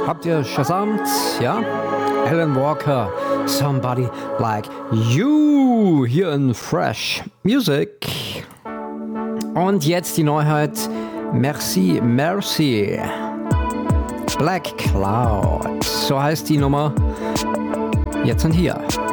Habt ihr Shazamt? Ja? Alan Walker, Somebody Like You, hier in Fresh Music. Und jetzt die Neuheit, Merci, Merci. Black Cloud, so heißt die Nummer. Jetzt und hier.